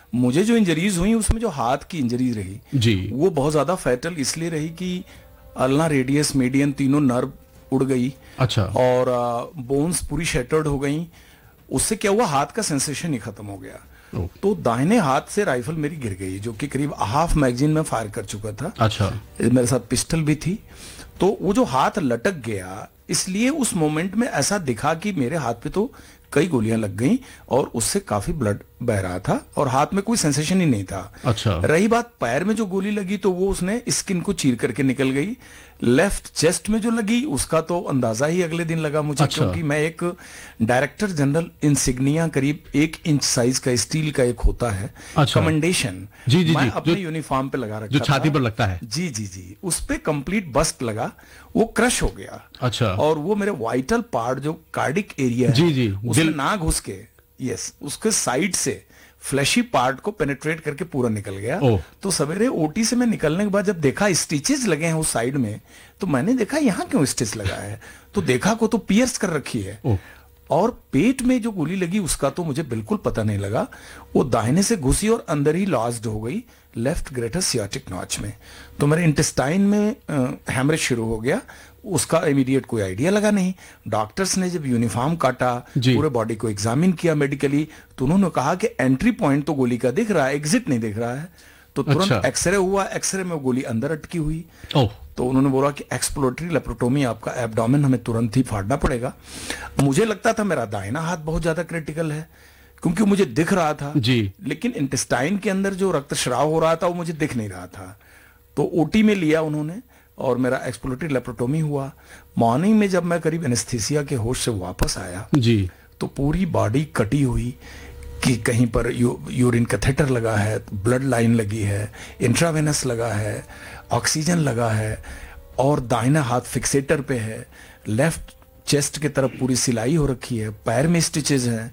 मुझे जो इंजरीज हुई उसमें जो हाथ की इंजरी रही जी, वो बहुत ज्यादा फैटल इसलिए रही कि अल्ना, रेडियस, मीडियन तीनों नर्व उड़ गई। अच्छा, और बोन्स पूरी शैटर्ड हो गई। उससे क्या हुआ, हाथ का सेंसेशन ही खत्म हो गया। तो दाहिने हाथ से राइफल मेरी गिर गई, जो कि करीब हाफ मैगजीन में फायर कर चुका था। अच्छा, मेरे साथ पिस्टल भी थी। तो वो जो हाथ लटक गया, इसलिए उस मोमेंट में ऐसा दिखा कि मेरे हाथ पे तो कई गोलियां लग गईं और उससे काफी ब्लड बह रहा था और हाथ में कोई सेंसेशन ही नहीं था। अच्छा, रही बात पैर में जो गोली लगी तो वो उसने स्किन को चीर करके निकल गई। लेफ्ट चेस्ट में जो लगी उसका तो अंदाजा ही अगले दिन लगा मुझे। अच्छा, क्योंकि मैं एक डायरेक्टर जनरल इंसिग्निया करीब 1 इंच साइज का स्टील का एक होता है, अच्छा, कमेंडेशन, जी जी मैं जी, अपने यूनिफॉर्म पे लगा रखा जो छाती था। पर लगता है। जी जी जी, उस पे कंप्लीट बस्ट लगा, वो क्रश हो गया। अच्छा, और वो मेरे वाइटल पार्ट जो कार्डिक एरिया है, जी जी, उसमें ना घुस के, यस, उसके साइड से फ्लैशी पार्ट को पेनिट्रेट करके पूरा निकल गया। तो सवेरे ओटी से मैं निकलने के बाद जब देखा स्टिचेस लगे हैं उस साइड में, तो मैंने देखा यहाँ क्यों स्टिच लगा है, तो देखा को तो पियर्स कर रखी है। और पेट में जो गोली लगी उसका तो मुझे बिल्कुल पता नहीं लगा, वो दाहिने से घुसी और अंदर ही लॉज्ड हो गई लेफ्ट ग्रेटर सियाटिक नॉच में। तो मेरे इंटेस्टाइन में हैमरेज शुरू हो गया। उसका इमीडिएट कोई आइडिया लगा नहीं। डॉक्टर्स ने जब यूनिफॉर्म काटा, पूरे बॉडी को एग्जामिन किया मेडिकली, तो उन्होंने कहा कि एंट्री पॉइंट तो गोली का दिख रहा है, एग्जिट नहीं दिख रहा है। तो तुरंत एक्सरे हुआ, एक्सरे में गोली अंदर अटकी हुई। तो उन्होंने बोला कि एक्सप्लोरेटरी लेप्रोटोमी, आपका एब्डोमेन हमें तुरंत ही फाड़ना पड़ेगा। मुझे लगता था मेरा दाहिना हाथ बहुत ज्यादा क्रिटिकल है क्योंकि मुझे दिख रहा था जी, लेकिन इंटेस्टाइन के अंदर जो रक्तस्राव हो रहा था वो मुझे दिख नहीं रहा था। तो ओटी में लिया उन्होंने और मेरा एक्सप्लोरेटरी लेप्रोटोमी हुआ। मॉर्निंग में जब मैं करीब एनेस्थीसिया के होश से वापस आया जी, तो पूरी बॉडी कटी हुई कि कहीं पर यूरिन कैथेटर लगा है, ब्लड लाइन लगी है, इंट्रावेनस लगा है, ऑक्सीजन लगा है और दाहिना हाथ फिक्सेटर पे है। लेफ्ट चेस्ट की तरफ पूरी सिलाई हो रखी है, पैर में स्टिचेस हैं,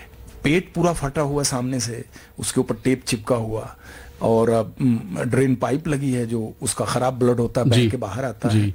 पेट पूरा फटा हुआ सामने से, उसके ऊपर टेप चिपका हुआ और ड्रेन पाइप लगी है जो उसका खराब ब्लड होता है बह के बाहर आता है।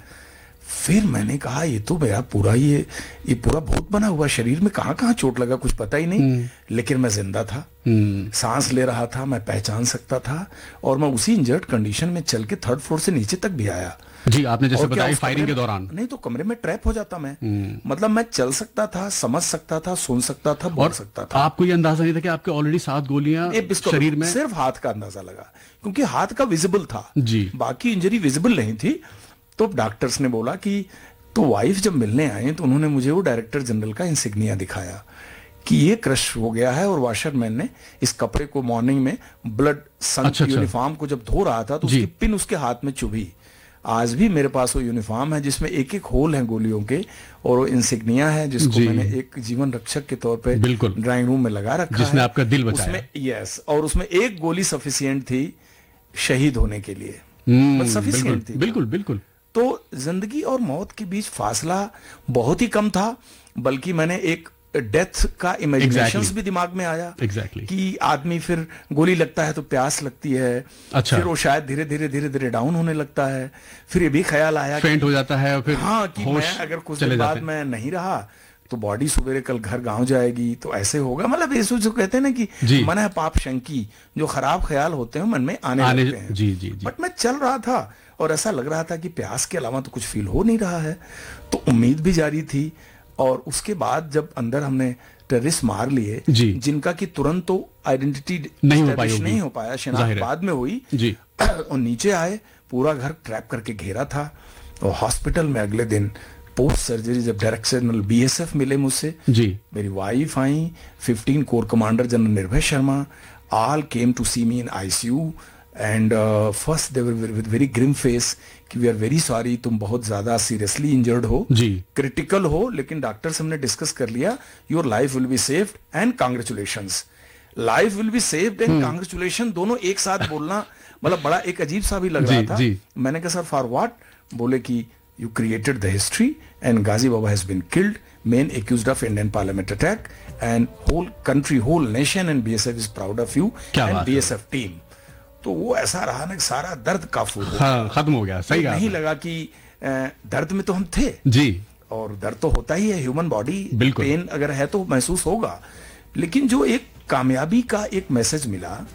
फिर मैंने कहा ये तो मेरा पूरा ये पूरा भूत बना हुआ, शरीर में कहाँ कहाँ चोट लगा कुछ पता ही नहीं, लेकिन मैं जिंदा था, सांस ले रहा था, मैं पहचान सकता था और मैं उसी इंजर्ड कंडीशन में चल के 3rd फ्लोर से नीचे तक भी आया। जी, आपने जैसे बताया फायरिंग के दौरान। नहीं तो कमरे में ट्रैप हो जाता मैं। मतलब मैं चल सकता था, समझ सकता था, सुन सकता था, बोल सकता था। आपको ये अंदाजा नहीं था कि आपके ऑलरेडी 7 गोलियां शरीर में? सिर्फ हाथ का अंदाजा लगा क्योंकि हाथ का विजिबल था जी, बाकी इंजरी विजिबल नहीं थी। तो डॉक्टर्स ने बोला कि, तो वाइफ जब मिलने आए तो उन्होंने मुझे वो डायरेक्टर जनरल का इंसिग्निया दिखाया कि ये क्रश हो गया है। और वॉशरमैन ने इस कपड़े को मॉर्निंग में ब्लड यूनिफॉर्म को जब धो रहा था तो उसकी पिन उसके हाथ में चुभी। आज भी मेरे पास वो यूनिफॉर्म है जिसमें एक एक होल है गोलियों के, और वो इंसिग्निया है जिसको मैंने एक जीवन रक्षक के तौर पे ड्राइंग रूम में लगा रखा जिसने है, आपका दिल बचाया। उसमें यस, और उसमें एक गोली सफिशिएंट थी शहीद होने के लिए, सफिशिएंट थी। बिल्कुल बिल्कुल। तो जिंदगी और मौत के बीच फासला बहुत ही कम था, बल्कि मैंने एक डेथ का इमेजिनेशंस भी दिमाग में आया कि आदमी फिर गोली लगता है तो प्यास लगती है, फिर वो शायद धीरे धीरे डाउन होने लगता है, फिर ये भी ख्याल आया फेंट हो जाता है, फिर हाँ कि मैं अगर कुछ दिन बाद मैं नहीं रहा तो बॉडी सवेरे कल घर गांव जाएगी तो ऐसे होगा। मतलब ये जो कहते हैं ना कि मन है पाप शंकी, जो खराब ख्याल होते हैं मन में आने लगते हैं। जी जी जी। बट मैं चल रहा था और ऐसा लग रहा था कि प्यास के अलावा तो कुछ फील हो नहीं रहा है, तो उम्मीद भी जारी थी। और उसके बाद जब अंदर हमने टेररिस्ट मार लिए जिनका कि तुरंत तो आइडेंटिटी नहीं हो पाया, शिनाख्त बाद में हुई जी। और नीचे आए, पूरा घर ट्रैप करके घेरा था। और हॉस्पिटल में अगले दिन पोस्ट सर्जरी जब डायरेक्टर जनरल बीएसएफ मिले मुझसे जी, मेरी वाइफ आई, 15 कोर कमांडर जनरल निर्भय Sharma, all came to C me in ICU and first they were with very Grimm face कि वी आर वेरी सॉरी, तुम बहुत ज्यादा सीरियसली इंजर्ड हो जी, क्रिटिकल हो, लेकिन डॉक्टर से हमने डिस्कस कर लिया, your life will be saved and congratulations. Life will be saved and congratulation दोनों एक साथ बोलना मतलब बड़ा एक अजीब सा भी लग रहा था। मैंने कहा सर फॉर व्हाट? बोले कि you created the history and Ghazi Baba has been killed, main accused of Indian parliament attack, and whole country, whole nation and BSF is proud of you and BSF team। तो वो ऐसा रहा ना, सारा दर्द काफू खत्म हो गया। सही नहीं लगा कि दर्द में तो हम थे जी, और दर्द तो होता ही है, ह्यूमन बॉडी पेन अगर है तो महसूस होगा, लेकिन जो एक कामयाबी का एक मैसेज मिला